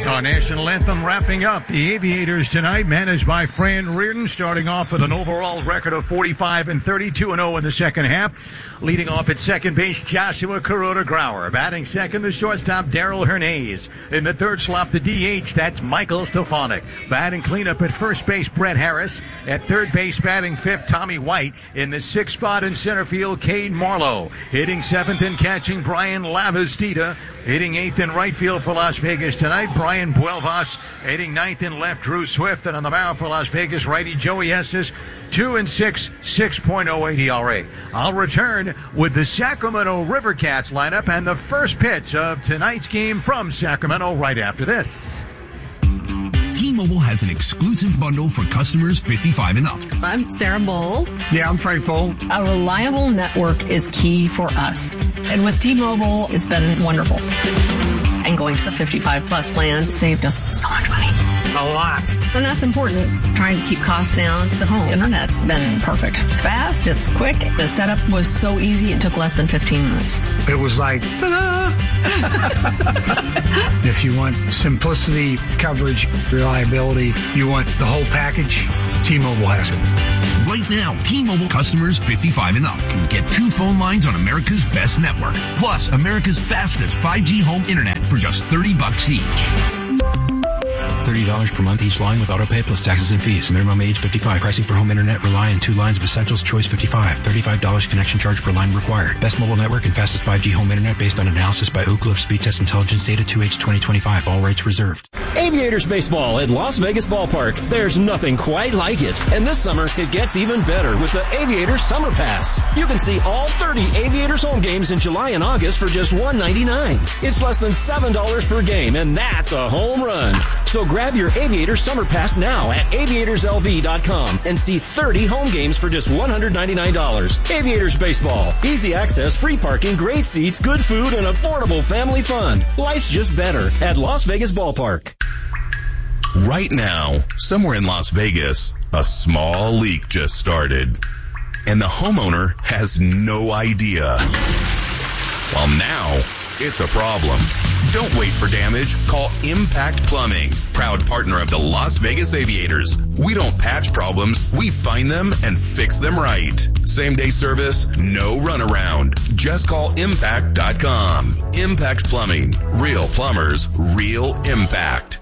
Our national anthem wrapping up. The Aviators tonight, managed by Fran Reardon, starting off with an overall record of 45-30, 2-0 in the second half. Leading off at second base, Joshua Kuroda-Grauer. Batting second, the shortstop, Daryl Hernandez. In the third slot, the DH, that's Michael Stefanik. Batting cleanup at first base, Brett Harris. At third base, batting fifth, Tommy White. In the sixth spot in center field, Cade Marlowe. Hitting seventh and catching, Brian Lavastida. Hitting eighth in right field for Las Vegas tonight, Brian Buelvas. Hitting ninth in left, Drew Swift. And on the mound for Las Vegas, righty Joey Estes. 2-6, 6.08 ERA. I'll return with the Sacramento River Cats lineup and the first pitch of tonight's game from Sacramento right after this. T-Mobile has an exclusive bundle for customers 55 and up. I'm Sarah Bowl. Yeah, I'm Frank Bowl. A reliable network is key for us. And with T-Mobile, it's been wonderful. And going to the 55-plus plan saved us so much money. A lot. And that's important. Trying to keep costs down. The home internet's been perfect. It's fast. It's quick. The setup was so easy. It took less than 15 minutes. It was like, ta-da! If you want simplicity, coverage, reliability, you want the whole package, T-Mobile has it. Right now, T-Mobile customers 55 and up can get 2 phone lines on America's best network. Plus, America's fastest 5G home internet for just $30 each. $30 per month each line with autopay plus taxes and fees. Minimum age 55. Pricing for home internet rely on 2 lines of Essentials Choice 55. $35 connection charge per line required. Best mobile network and fastest 5G home internet based on analysis by Ookla of Speed Test Intelligence data 2H 2025. All rights reserved. Aviators baseball at Las Vegas Ballpark. There's nothing quite like it. And this summer, it gets even better with the Aviators Summer Pass. You can see all 30 Aviators home games in July and August for just $1.99. It's less than $7 per game, and that's a home run. So grab your Aviators Summer Pass now at aviatorslv.com and see 30 home games for just $199. Aviators baseball. Easy access, free parking, great seats, good food, and affordable family fun. Life's just better at Las Vegas Ballpark. Right now, somewhere in Las Vegas, a small leak just started, and the homeowner has no idea. Well, now it's a problem. Don't wait for damage. Call Impact Plumbing, proud partner of the Las Vegas Aviators. We don't patch problems. We find them and fix them right. Same-day service, no runaround. Just call impact.com. Impact Plumbing. Real plumbers, real impact.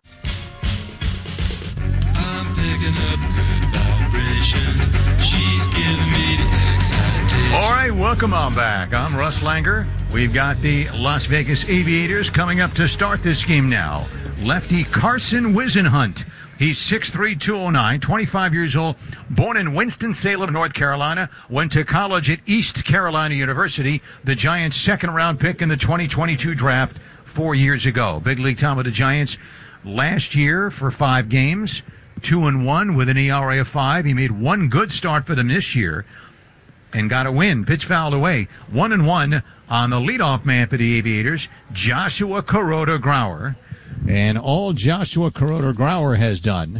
Picking up good vibrations. She's giving me the excitation. All right, welcome on back. I'm Russ Langer. We've got the Las Vegas Aviators coming up to start this game now. Lefty Carson Whisenhunt. He's 6'3", 209, 25 years old, born in Winston-Salem, North Carolina, went to college at East Carolina University, the Giants' second-round pick in the 2022 draft 4 years ago. Big league time with the Giants last year for 5 games. 2-1 with an ERA of 5. He made one good start for them this year and got a win. Pitch fouled away. 1-1 on the leadoff man for the Aviators, Joshua Kuroda-Grauer. And all Joshua Kuroda-Grauer has done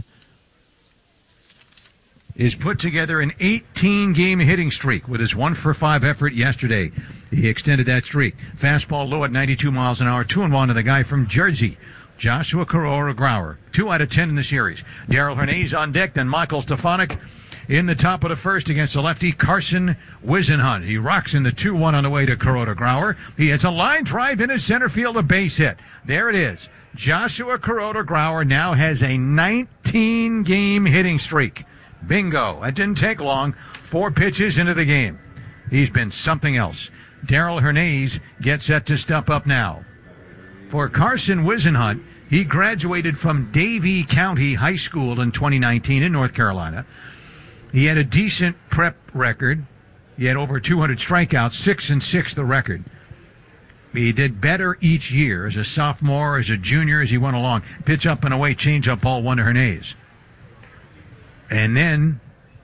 is put together an 18-game hitting streak with his 1-for-5 effort yesterday. He extended that streak. Fastball low at 92 miles an hour. 2-1 to the guy from Jersey, Joshua Kuroda-Grauer. 2 out of 10 in the series. Daryl Hernandez on deck, then Michael Stefanik in the top of the first against the lefty Carson Whisenhunt. He rocks in the 2-1 on the way to Kuroda-Grauer. He hits a line drive into center field, a base hit. There it is. Joshua Kuroda-Grauer now has a 19-game hitting streak. Bingo. That didn't take long. 4 pitches into the game. He's been something else. Daryl Hernandez gets set to step up now. For Carson Whisenhunt, he graduated from Davie County High School in 2019 in North Carolina. He had a decent prep record. He had over 200 strikeouts, 6-6 the record. He did better each year as a sophomore, as a junior, as he went along. Pitch up and away, change up ball, 1 to Hernandez. And then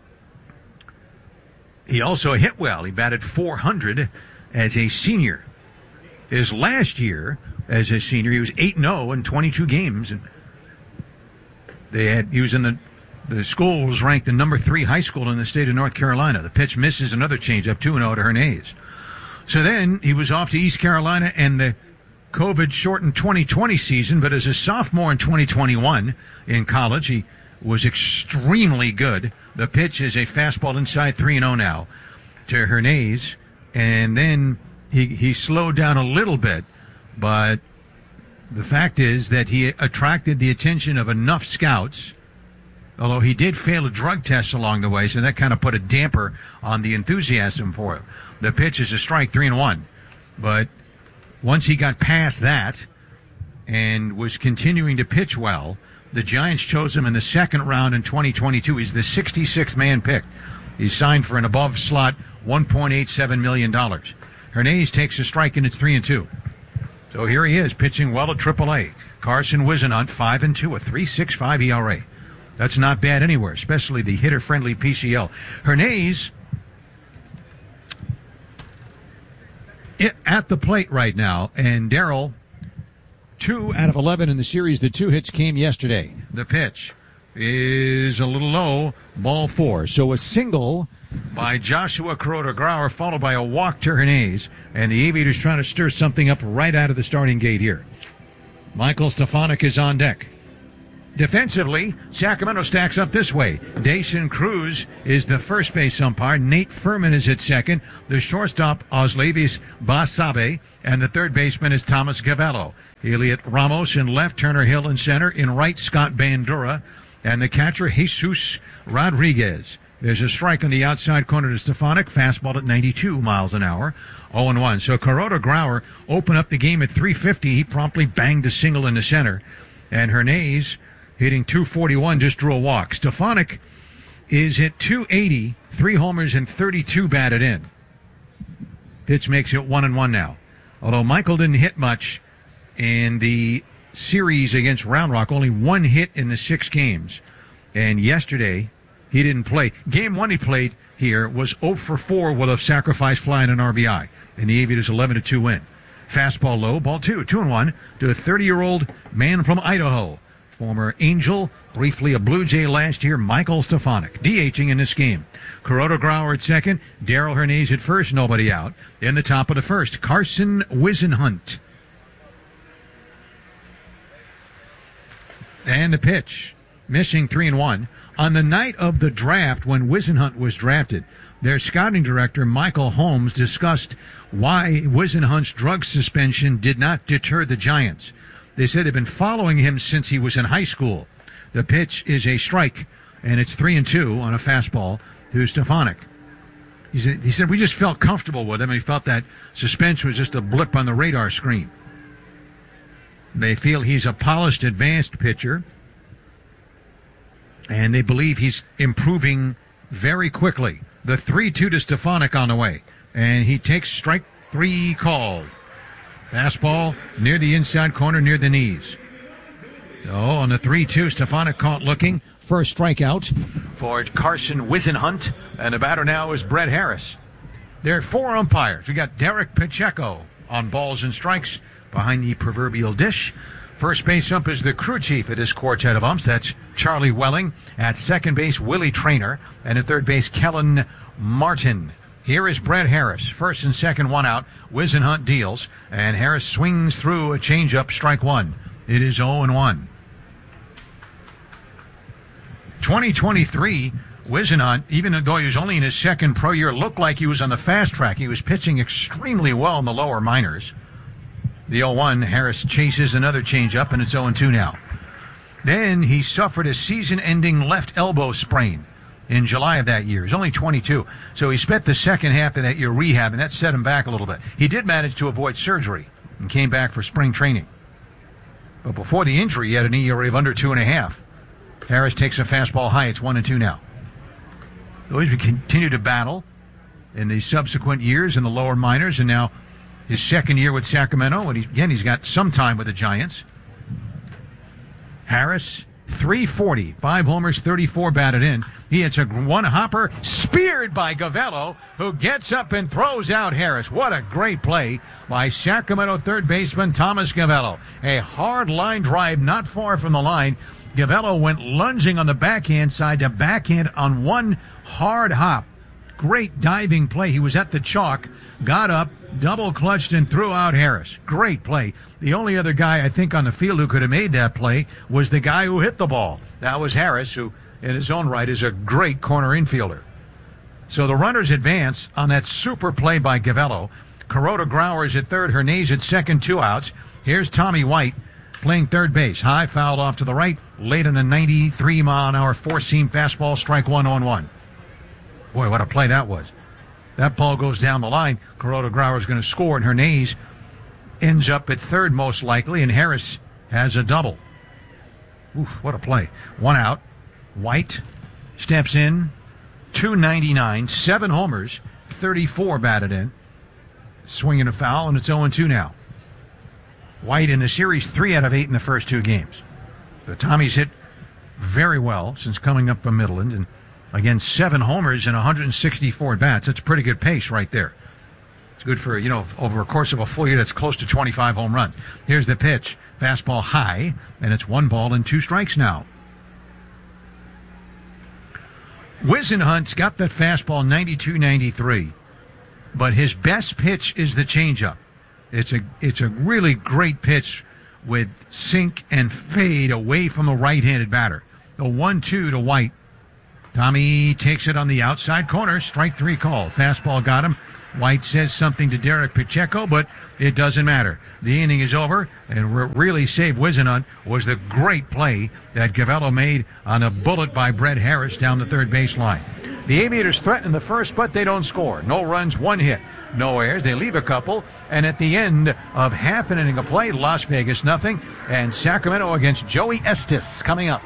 he also hit well. He batted .400 as a senior. His last year as a senior, he was 8-0 in 22 games. And he was in the school was ranked the number 3 high school in the state of North Carolina. The pitch misses, another changeup, 2-0 to Hernandez. So then he was off to East Carolina, and the COVID-shortened 2020 season, but as a sophomore in 2021 in college, he was extremely good. The pitch is a fastball inside 3-0 now to Hernandez, and then he slowed down a little bit, but the fact is that he attracted the attention of enough scouts, although he did fail a drug test along the way, so that kind of put a damper on the enthusiasm for him. The pitch is a strike, 3-1. But once he got past that and was continuing to pitch well, the Giants chose him in the second round in 2022. He's the 66th man picked. He's signed for an above slot $1.87 million. Hernandez takes a strike, and it's 3-2. So here he is, pitching well at AAA. Carson Whisenhunt, 5-2, a 3.65 ERA. That's not bad anywhere, especially the hitter-friendly PCL. Hernandez at the plate right now, and Darryl, 2 out of 11 in the series. The 2 hits came yesterday. The pitch is a little low, ball 4. So a single by Joshua Kuroda-Grauer, followed by a walk to Hernandez, and the Aviators trying to stir something up right out of the starting gate here. Michael Stefanik is on deck. Defensively, Sacramento stacks up this way. Dason Cruz is the first base umpire. Nate Furman is at second. The shortstop, Oslevis Basabe, and the third baseman is Thomas Gavello. Elliot Ramos in left, Turner Hill in center. In right, Scott Bandura, and the catcher, Jesus Rodriguez. There's a strike on the outside corner to Stefanik. Fastball at 92 miles an hour. 0-1. So Kuroda-Grauer opened up the game at 350. He promptly banged a single in the center. And Hernandez, hitting 241, just drew a walk. Stefanik is at 280, 3 homers and 32 batted in. Pitch makes it 1-1 now. Although Michael didn't hit much in the series against Round Rock, only 1 hit in the 6 games. And yesterday, he didn't play. Game 1 he played here was 0 for 4 with a sacrifice fly and an RBI. And the Aviators 11-2 win. Fastball low, ball 2, 2-1 to a 30-year-old man from Idaho. Former Angel, briefly a Blue Jay last year, Michael Stefanik, DHing in this game. Kuroda-Grauer at second, Darryl Hernandez at first, nobody out. In the top of the first, Carson Whisenhunt. And the pitch, missing 3-1. On the night of the draft, when Whisenhunt was drafted, their scouting director, Michael Holmes, discussed why Whisenhunt's drug suspension did not deter the Giants. They said they've been following him since he was in high school. The pitch is a strike, and it's 3-2 on a fastball to Stefanik. He said, we just felt comfortable with him, and he felt that suspension was just a blip on the radar screen. They feel he's a polished, advanced pitcher, and they believe he's improving very quickly. The 3-2 to Stefanik on the way, and he takes strike 3 called. Fastball near the inside corner, near the knees. So on the 3-2, Stefanik caught looking. First strikeout for Carson Whisenhunt, and the batter now is Brett Harris. There are 4 umpires. We got Derek Pacheco on balls and strikes behind the proverbial dish. First base ump is the crew chief of this quartet of umps. That's Charlie Welling. At second base, Willie Traynor. And at third base, Kellen Martin. Here is Brett Harris. First and second, 1 out. Whisenhunt deals. And Harris swings through a changeup, strike 1. It is 0-1. 2023, Whisenhunt, even though he was only in his second pro year, looked like he was on the fast track. He was pitching extremely well in the lower minors. The 0-1, Harris chases another changeup, and it's 0-2 now. Then he suffered a season-ending left elbow sprain in July of that year. He's only 22, so he spent the second half of that year rehab, and that set him back a little bit. He did manage to avoid surgery and came back for spring training. But before the injury, he had an ERA of under 2.5. Harris takes a fastball high. It's 1-2 now. So he's continued to battle in the subsequent years in the lower minors, and now his second year with Sacramento, and he's got some time with the Giants. Harris, 340, 5 homers, 34 batted in. He hits a 1-hopper, speared by Gavello, who gets up and throws out Harris. What a great play by Sacramento third baseman Thomas Gavello. A hard line drive not far from the line. Gavello went lunging on the backhand side to backhand on one hard hop. Great diving play. He was at the chalk, got up, double clutched and threw out Harris. Great play. The only other guy I think on the field who could have made that play was the guy who hit the ball. That was Harris, who in his own right is a great corner infielder. So the runners advance on that super play by Gavello. Kuroda Growers at third, Hernandez at second, 2 outs. Here's Tommy White playing third base. High fouled off to the right, late in a 93-mile-an-hour four-seam fastball, strike 1-on-1. Boy, what a play that was. That ball goes down the line. Kuroda Growers going to score, and Hernandez ends up at third most likely, and Harris has a double. Oof, what a play. 1 out. White steps in, 299, 7 homers, 34 batted in. Swinging a foul, and it's 0-2 now. White in the series, 3 out of 8 in the first 2 games. So Tommy's hit very well since coming up from Midland, and again, 7 homers and 164 bats. That's a pretty good pace right there. It's good for, over a course of a full year, that's close to 25 home runs. Here's the pitch. Fastball high, and it's 1 ball and 2 strikes now. Wisenhunt's got that fastball 92-93, but his best pitch is the changeup. It's a really great pitch with sink and fade away from a right-handed batter. The 1-2 to White. Tommy takes it on the outside corner. Strike 3 call. Fastball got him. White says something to Derek Pacheco, but it doesn't matter. The inning is over, and what really saved Wisenhunt was the great play that Gavello made on a bullet by Brett Harris down the third baseline. The Aviators threaten the first, but they don't score. No runs, 1 hit. No errors. They leave a couple, and at the end of half an inning of play, Las Vegas nothing, and Sacramento against Joey Estes coming up.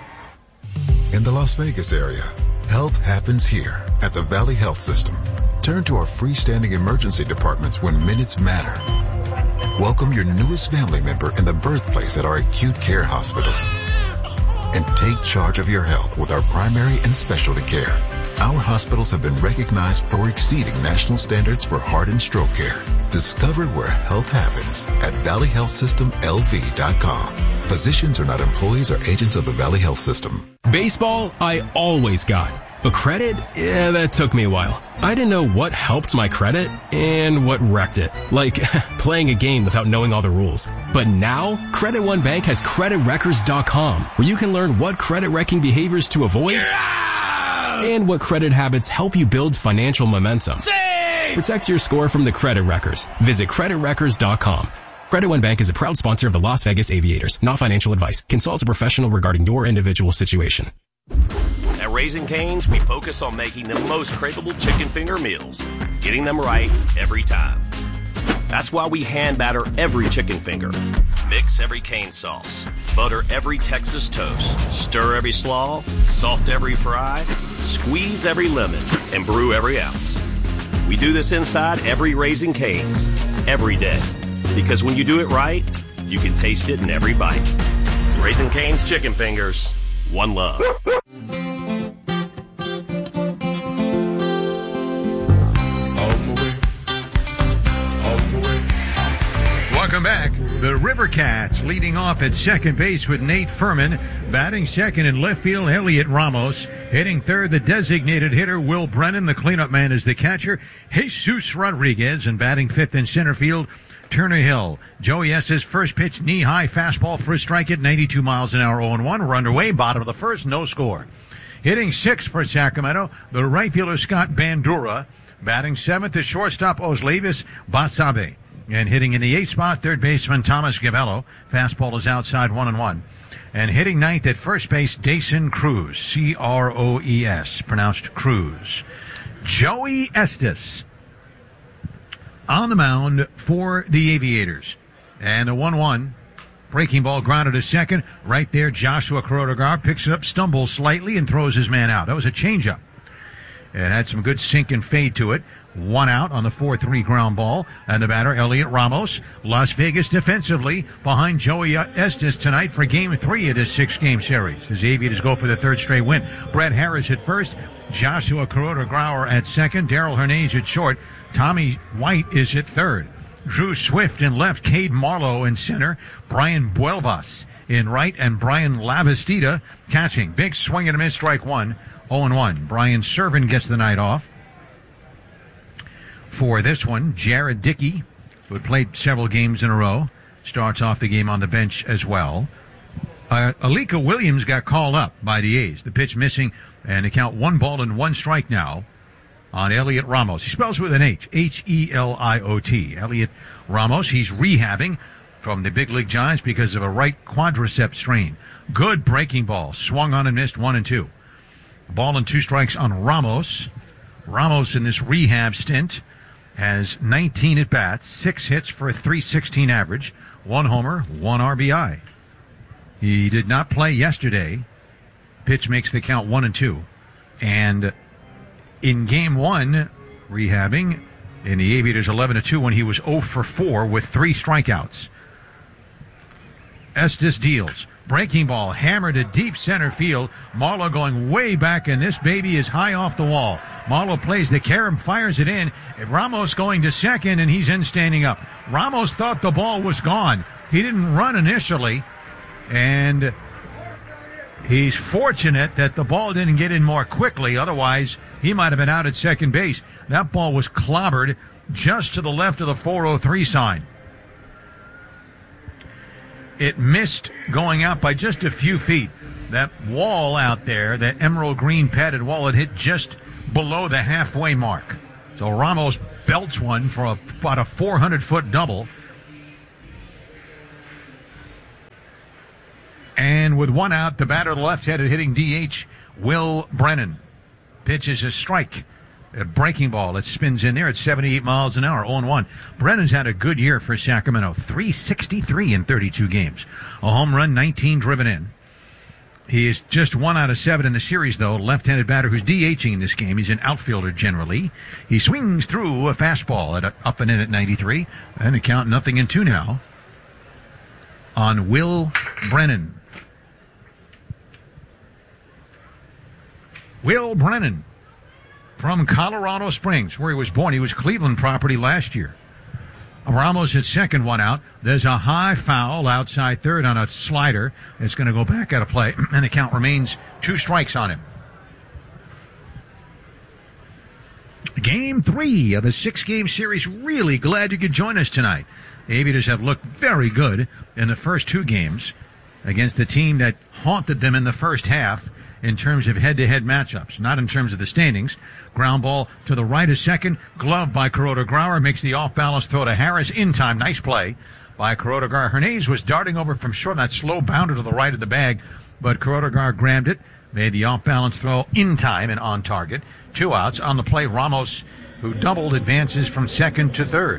In the Las Vegas area, health happens here at the Valley Health System. Turn to our freestanding emergency departments when minutes matter. Welcome your newest family member in the birthplace at our acute care hospitals. And take charge of your health with our primary and specialty care. Our hospitals have been recognized for exceeding national standards for heart and stroke care. Discover where health happens at valleyhealthsystemlv.com. Physicians are not employees or agents of the Valley Health System. Baseball, I always got. But credit? Yeah, that took me a while. I didn't know what helped my credit and what wrecked it. Like playing a game without knowing all the rules. But now, Credit One Bank has CreditWreckers.com, where you can learn what credit wrecking behaviors to avoid and what credit habits help you build financial momentum. Protect your score from the Credit Wreckers. Visit CreditWreckers.com. Credit One Bank is a proud sponsor of the Las Vegas Aviators. Not financial advice. Consult a professional regarding your individual situation. At Raising Cane's, we focus on making the most craveable chicken finger meals, getting them right every time. That's why we hand batter every chicken finger, mix every cane sauce, butter every Texas toast, stir every slaw, salt every fry, squeeze every lemon, and brew every ounce. We do this inside every Raising Cane's, every day. Because when you do it right, you can taste it in every bite. Raising Cane's chicken fingers, one love. Welcome back. The River Cats leading off at second base with Nate Furman. Batting second in left field, Elliot Ramos. Hitting third, the designated hitter, Will Brennan. The cleanup man is the catcher, Jesus Rodriguez. And batting fifth in center field, Turner Hill. Joey Estes' first pitch, knee-high fastball for a strike at 92 miles an hour, 0-1. We're underway, bottom of the first, no score. Hitting sixth for Sacramento, the right fielder, Scott Bandura. Batting seventh, the shortstop, Oslevis Basabe. And hitting in the eighth spot, third baseman Thomas Gavello. Fastball is outside, 1-1. And hitting ninth at first base, Dason Cruz. C-R-O-E-S, pronounced Cruz. Joey Estes on the mound for the Aviators. And a 1-1. Breaking ball grounded to second. Right there, Joshua Kuroda picks it up, stumbles slightly, and throws his man out. That was a changeup. It had some good sink and fade to it. 1 out on the 4-3 ground ball. And the batter, Elliot Ramos. Las Vegas defensively behind Joey Estes tonight for Game 3 of this 6-game series. As Aviators go for the third straight win. Brett Harris at first. Joshua Kuroda at second. Darrell Hernandez at short. Tommy White is at third. Drew Swift in left. Cade Marlowe in center. Brian Buelvas in right. And Brian Lavastida catching. Big swing and a miss, strike one. 0-1. Brian Servin gets the night off. For this one, Jared Dickey who had played several games in a row, starts off the game on the bench as well. Alika Williams got called up by the A's. The pitch missing, and they count 1-1 now on Elliot Ramos. He spells with an H, H-E-L-I-O-T. Elliot Ramos, he's rehabbing from the big league Giants because of a right quadricep strain. Good breaking ball. Swung on and missed 1-2. Ball and 2 strikes on Ramos. Ramos in this rehab stint has 19 at-bats, 6 hits for a .316 average, 1 homer, 1 RBI. He did not play yesterday. Pitch makes the count 1-2. And in game 1, rehabbing in the Aviators 11-2 when he was 0 for 4 with 3 strikeouts. Estes deals. Breaking ball hammered to deep center field. Marlowe going way back, and this baby is high off the wall. Marlowe plays the carom, fires it in. Ramos going to second, and he's in standing up. Ramos thought the ball was gone. He didn't run initially, and he's fortunate that the ball didn't get in more quickly. Otherwise, he might have been out at second base. That ball was clobbered just to the left of the 403 sign. It missed going out by just a few feet. That wall out there, that emerald green padded wall, it hit just below the halfway mark. So Ramos belts one for about a 400-foot double. And with 1 out, the batter, the left-handed hitting DH, Will Brennan. Pitches a strike. A breaking ball that spins in there at 78 miles an hour, 0-1. Brennan's had a good year for Sacramento, 363 in 32 games. A home run, 19 driven in. He is just 1 out of 7 in the series, though. Left-handed batter who's DHing in this game. He's an outfielder generally. He swings through a fastball at up and in at 93. And the count 0-2 now on Will Brennan. Will Brennan. From Colorado Springs, where he was born. He was Cleveland property last year. Ramos at second, 1 out. There's a high foul outside third on a slider. It's going to go back out of play, and the count remains 2 strikes on him. Game 3 of a 6-game series. Really glad you could join us tonight. The Aviators have looked very good in the first 2 games against the team that haunted them in the first half in terms of head-to-head matchups, not in terms of the standings. Ground ball to the right of second, glove by Kuroda Grauer, makes the off-balance throw to Harris in time. Nice play by Kuroda Grauer. Hernandez was darting over from short, that slow bounder to the right of the bag, but Kuroda Grauer grabbed it, made the off-balance throw in time and on target. 2 outs. On the play, Ramos, who doubled, advances from second to third.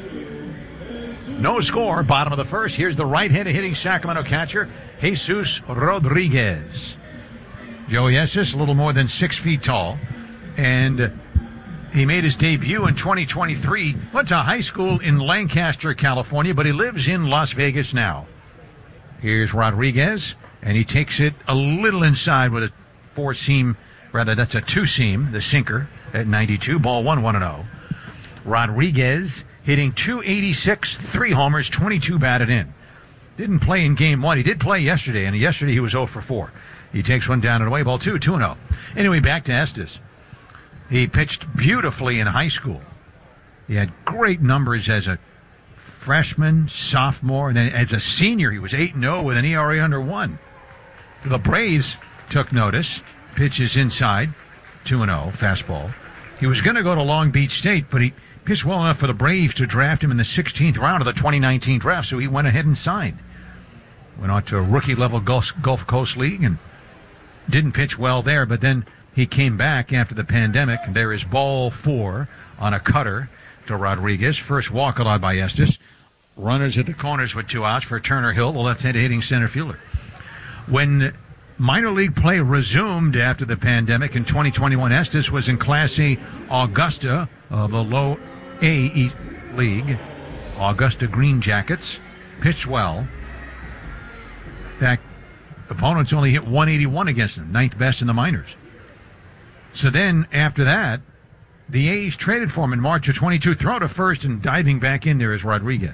No score, bottom of the first. Here's the right-handed hitting Sacramento catcher, Jesus Rodriguez. Joey Estes, a little more than 6 feet tall, and he made his debut in 2023. Went to high school in Lancaster, California, but he lives in Las Vegas now. Here's Rodriguez, and he takes it a little inside with a 4-seam, rather that's a 2-seam, the sinker at 92. Ball 1-0. Rodriguez hitting .286, 3 homers, 22 batted in. Didn't play in game 1. He did play yesterday, and yesterday he was 0 for 4. He takes one down and away, ball 2-0. Anyway, back to Estes. He pitched beautifully in high school. He had great numbers as a freshman, sophomore, and then as a senior, he was 8-0 with an ERA under 1. The Braves took notice. Pitches inside, 2-0, fastball. He was going to go to Long Beach State, but he pitched well enough for the Braves to draft him in the 16th round of the 2019 draft, so he went ahead and signed. Went on to a rookie-level Gulf Coast League and didn't pitch well there, but then he came back after the pandemic. There is ball 4 on a cutter to Rodriguez. First walk allowed by Estes. Runners at the corners with 2 outs for Turner Hill, the left-handed hitting center fielder. When minor league play resumed after the pandemic in 2021, Estes was in Class A Augusta of the low A League. Augusta Green Jackets. Pitched well. In fact, opponents only hit 181 against him, 9th best in the minors. So then, after that, the A's traded for him in March of 22. Throw to first and diving back in there is Rodriguez.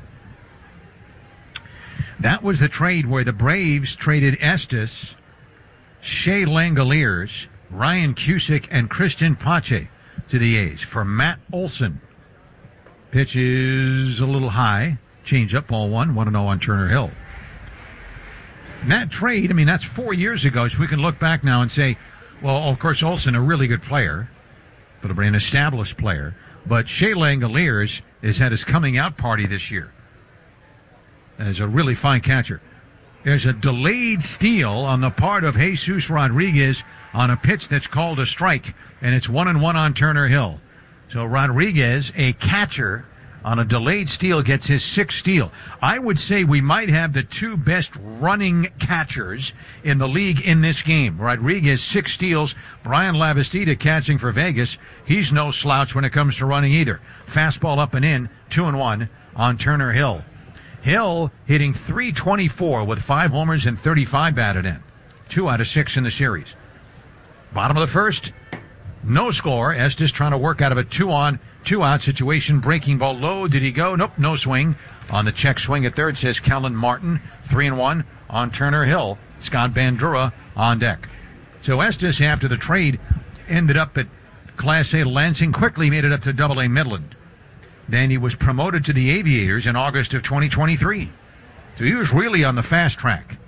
That was the trade where the Braves traded Estes, Shea Langoliers, Ryan Cusick, and Christian Pache to the A's for Matt Olson. Pitch is a little high. Change up, ball 1-0 on Turner Hill. And that trade, that's 4 years ago, so we can look back now and say, well, of course, Olsen, a really good player, but an established player. But Shea Langoliers has had his coming out party this year as a really fine catcher. There's a delayed steal on the part of Jesus Rodriguez on a pitch that's called a strike, and it's 1-1 on Turner Hill. So Rodriguez, a catcher, on a delayed steal gets his 6th steal. I would say we might have the 2 best running catchers in the league in this game. Rodriguez, 6 steals. Brian Lavastida catching for Vegas. He's no slouch when it comes to running either. Fastball up and in, 2-1 on Turner Hill. Hill hitting .324 with 5 homers and 35 batted in. 2 out of 6 in the series. Bottom of the first, no score. Estes trying to work out of a 2-on, 2-out situation. Breaking ball low. Did he go? Nope, no swing. On the check swing at third says Kellen Martin. 3-1 on Turner Hill. Scott Bandura on deck. So Estes, after the trade, ended up at Class A Lansing. Quickly made it up to Double A Midland. Then he was promoted to the Aviators in August of 2023. So he was really on the fast track.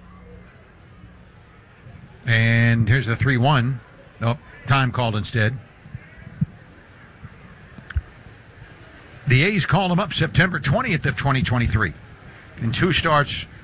And here's the 3-1. Oh, time called instead. The A's called him up September 20th of 2023. In 2 starts